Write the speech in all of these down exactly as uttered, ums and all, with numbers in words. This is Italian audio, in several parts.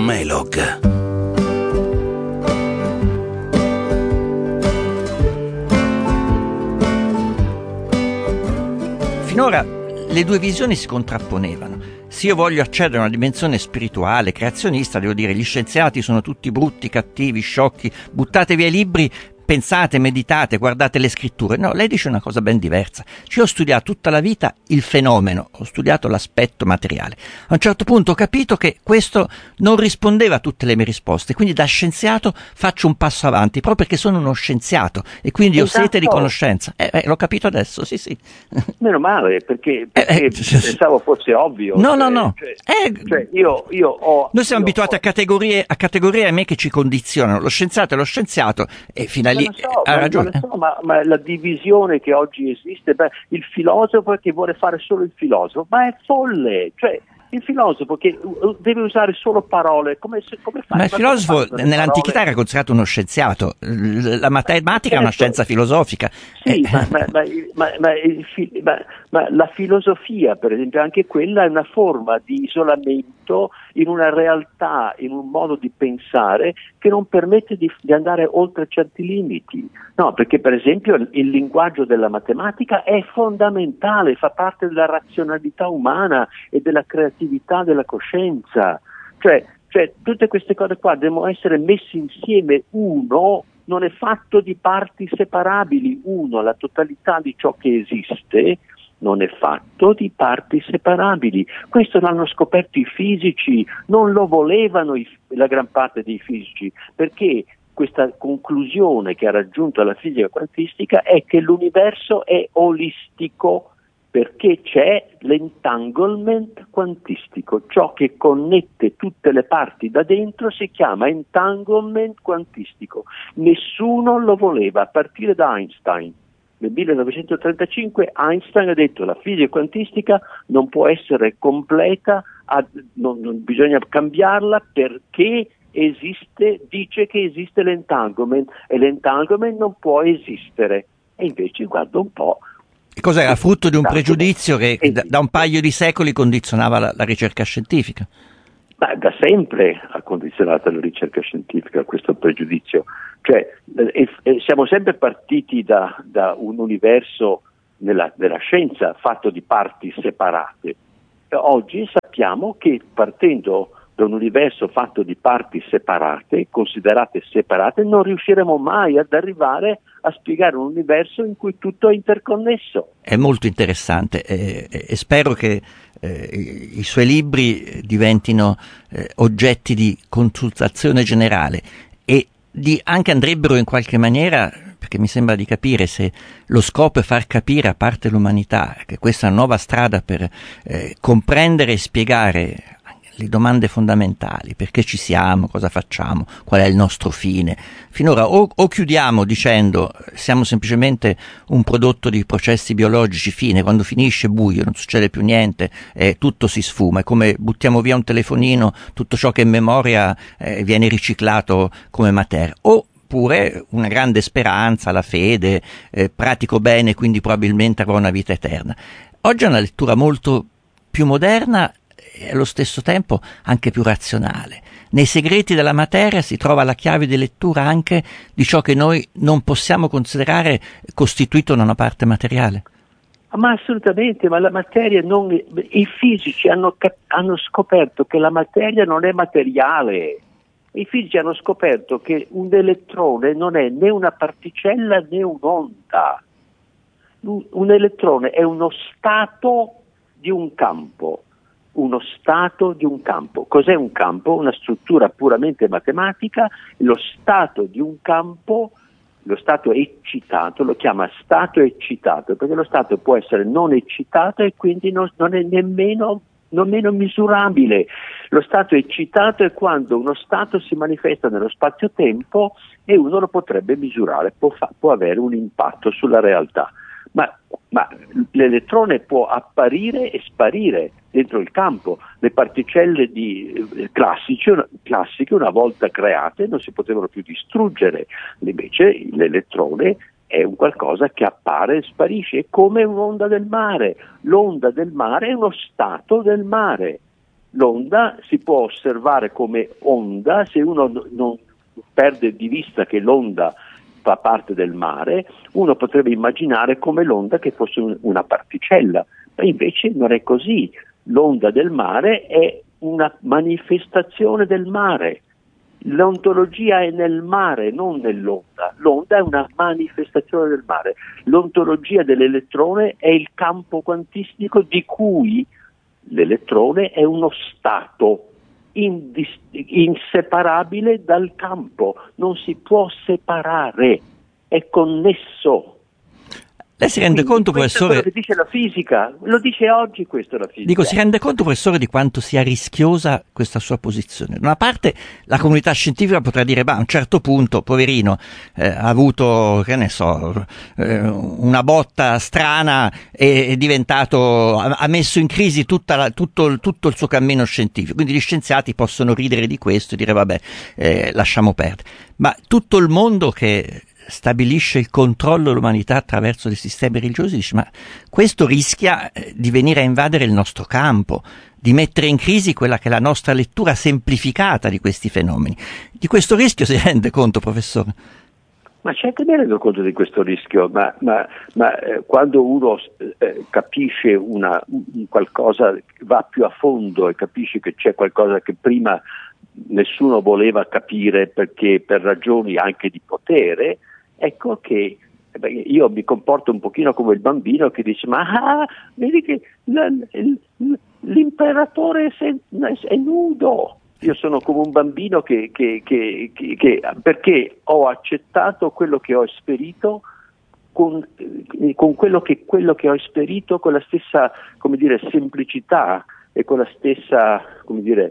Melog. Finora le due visioni si contrapponevano. Se io voglio accedere a una dimensione spirituale, creazionista, devo dire gli scienziati sono tutti brutti, cattivi, sciocchi, buttate via i libri, pensate, meditate, guardate le scritture. No, lei dice una cosa ben diversa. Ci ho studiato tutta la vita il fenomeno, ho studiato l'aspetto materiale. A un certo punto ho capito che questo non rispondeva a tutte le mie risposte, quindi da scienziato faccio un passo avanti, proprio perché sono uno scienziato e quindi esatto. ho sete di conoscenza. Eh, eh, l'ho capito adesso, sì sì. Meno male, perché, perché eh, pensavo fosse ovvio. No, cioè, no, no. Cioè, Eh, cioè io, io ho... noi siamo io abituati ho... a categorie, a categorie a me che ci condizionano. Lo scienziato è lo scienziato e fino a lì Ma lo so, ha ma, ragione. ma, lo so, ma, ma la divisione che oggi esiste, beh, il filosofo che vuole fare solo il filosofo, ma è folle, cioè il filosofo che deve usare solo parole, come, come fa? Ma il Ma filosofo nell'antichità parole? era considerato uno scienziato, la matematica è una scienza filosofica. Sì, eh. ma, ma, ma, ma, ma, il, ma, ma la filosofia, per esempio, anche quella è una forma di isolamento in una realtà, in un modo di pensare che non permette di, di andare oltre certi limiti. No, perché per esempio il, il linguaggio della matematica è fondamentale, fa parte della razionalità umana e della creatività della coscienza. Cioè, cioè tutte queste cose qua devono essere messe insieme. Uno non è fatto di parti separabili, uno, la totalità di ciò che esiste non è fatto di parti separabili. Questo l'hanno scoperto i fisici, non lo volevano i, la gran parte dei fisici, perché questa conclusione che ha raggiunto la fisica quantistica è che l'universo è olistico, perché c'è l'entanglement quantistico, ciò che connette tutte le parti da dentro si chiama entanglement quantistico. Nessuno lo voleva, a partire da Einstein. Nel millenovecentotrentacinque Einstein ha detto la fisica quantistica non può essere completa, non, non bisogna cambiarla perché esiste, dice che esiste l'entanglement e l'entanglement non può esistere. E invece guarda un po'. Cos'era? Frutto di un pregiudizio che da, da un paio di secoli condizionava la, la ricerca scientifica? Ma da sempre ha condizionato la ricerca scientifica questo pregiudizio. Cioè, eh, eh, siamo sempre partiti da, da un universo nella, nella scienza fatto di parti separate. E oggi sappiamo che partendo da un universo fatto di parti separate, considerate separate, non riusciremo mai ad arrivare a spiegare un universo in cui tutto è interconnesso. È molto interessante e, e spero che eh, i suoi libri diventino eh, oggetti di consultazione generale e di, anche andrebbero in qualche maniera, perché mi sembra di capire, se lo scopo è far capire a parte l'umanità che questa è una nuova strada per eh, comprendere e spiegare le domande fondamentali, perché ci siamo, cosa facciamo, qual è il nostro fine. Finora o, o chiudiamo dicendo siamo semplicemente un prodotto di processi biologici, fine, quando finisce buio, non succede più niente, eh, tutto si sfuma, è come buttiamo via un telefonino, tutto ciò che è in memoria eh, viene riciclato come materia, oppure una grande speranza, la fede, eh, pratico bene, quindi probabilmente avrò una vita eterna. Oggi è una lettura molto più moderna e allo stesso tempo anche più razionale. Nei segreti della materia si trova la chiave di lettura anche di ciò che noi non possiamo considerare costituito da una parte materiale. Ma assolutamente, ma la materia non... I fisici hanno, hanno scoperto che la materia non è materiale. I fisici hanno scoperto che un elettrone non è né una particella né un'onda. Un, un elettrone è uno stato di un campo. Uno stato di un campo. Cos'è un campo? Una struttura puramente matematica. Lo stato di un campo, lo stato eccitato, lo chiama stato eccitato, perché lo stato può essere non eccitato e quindi non, non è nemmeno, nemmeno misurabile. Lo stato eccitato è quando uno stato si manifesta nello spazio-tempo e uno lo potrebbe misurare, può, fa, può avere un impatto sulla realtà. Ma, ma l'elettrone può apparire e sparire dentro il campo. Le particelle di, eh, classici, una, classiche una volta create non si potevano più distruggere, invece l'elettrone è un qualcosa che appare e sparisce, è come un'onda del mare. L'onda del mare è uno stato del mare. L'onda si può osservare come onda se uno non perde di vista che l'onda fa parte del mare. Uno potrebbe immaginare come l'onda che fosse un, una particella, ma invece non è così. L'onda del mare è una manifestazione del mare. L'ontologia è nel mare, non nell'onda. L'onda è una manifestazione del mare. L'ontologia dell'elettrone è il campo quantistico di cui l'elettrone è uno stato indis- inseparabile dal campo, non si può separare, è connesso. Lei si rende Quindi, conto, professore? Quello che dice la fisica, lo dice oggi questo la fisica. Dico, si rende conto, professore, di quanto sia rischiosa questa sua posizione? Da una parte la comunità scientifica potrà dire, ma a un certo punto, poverino, eh, ha avuto, che ne so, eh, una botta strana e è diventato, ha, ha messo in crisi tutta la, tutto, tutto il suo cammino scientifico. Quindi gli scienziati possono ridere di questo e dire, vabbè, eh, lasciamo perdere. Ma tutto il mondo che stabilisce il controllo dell'umanità attraverso dei sistemi religiosi, dice, ma questo rischia di venire a invadere il nostro campo, di mettere in crisi quella che è la nostra lettura semplificata di questi fenomeni. Di questo rischio si rende conto, professore? Ma certo mi rendo conto di questo rischio, ma, ma, ma eh, quando uno eh, capisce una, un qualcosa, va più a fondo e capisce che c'è qualcosa che prima nessuno voleva capire perché per ragioni anche di potere, ecco che beh, io mi comporto un pochino come il bambino che dice, ma ah, vedi che l- l- l'imperatore è, è nudo. Io sono come un bambino che, che, che, che, che perché ho accettato quello che ho esperito con, con quello, che, quello che ho esperito con la stessa, come dire, semplicità e con la stessa, come dire,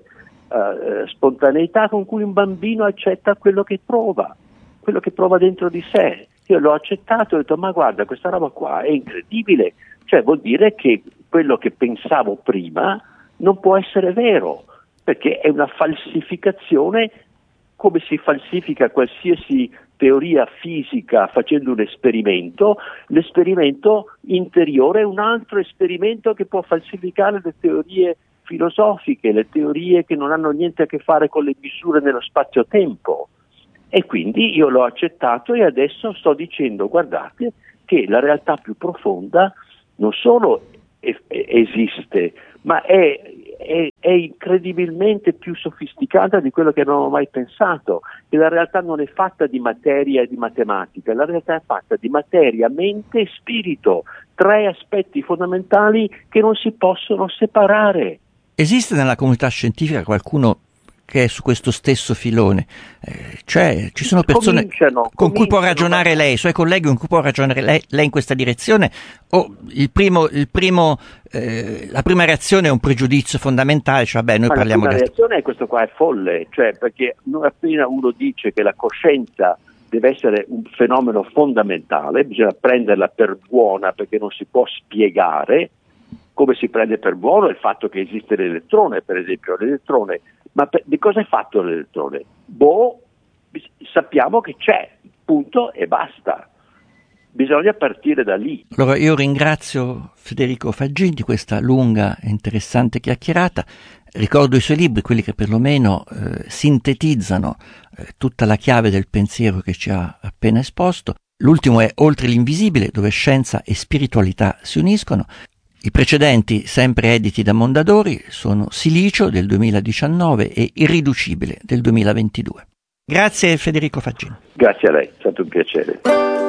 uh, spontaneità con cui un bambino accetta quello che prova, quello che prova dentro di sé. Io l'ho accettato e ho detto, ma guarda, questa roba qua è incredibile, cioè vuol dire che quello che pensavo prima non può essere vero, perché è una falsificazione, come si falsifica qualsiasi teoria fisica facendo un esperimento. L'esperimento interiore è un altro esperimento che può falsificare le teorie filosofiche, le teorie che non hanno niente a che fare con le misure nello spazio-tempo. E quindi io l'ho accettato e adesso sto dicendo, guardate, che la realtà più profonda non solo è, è, esiste, ma è, è, è incredibilmente più sofisticata di quello che avevamo mai pensato, che la realtà non è fatta di materia e di matematica, la realtà è fatta di materia, mente e spirito, tre aspetti fondamentali che non si possono separare. Esiste nella comunità scientifica qualcuno che è su questo stesso filone? Eh, cioè, ci sono persone cominciano, con cui può cominciano, ragionare lei, i suoi colleghi con cui può ragionare lei, lei in questa direzione? O il primo, il primo, eh, la prima reazione è un pregiudizio fondamentale, cioè vabbè, noi Ma parliamo la prima di... reazione è questo qua è folle, cioè perché non appena uno dice che la coscienza deve essere un fenomeno fondamentale, bisogna prenderla per buona perché non si può spiegare. Come si prende per buono il fatto che esiste l'elettrone, per esempio, l'elettrone, ma per, di cosa è fatto l'elettrone? Boh, sappiamo che c'è, punto e basta. Bisogna partire da lì. Allora io ringrazio Federico Faggin di questa lunga e interessante chiacchierata. Ricordo i suoi libri, quelli che perlomeno eh, sintetizzano eh, tutta la chiave del pensiero che ci ha appena esposto. L'ultimo è Oltre l'invisibile, dove scienza e spiritualità si uniscono. I precedenti, sempre editi da Mondadori, sono Silicio del duemiladiciannove e Irriducibile del duemilaventidue. Grazie Federico Faggin. Grazie a lei, è stato un piacere.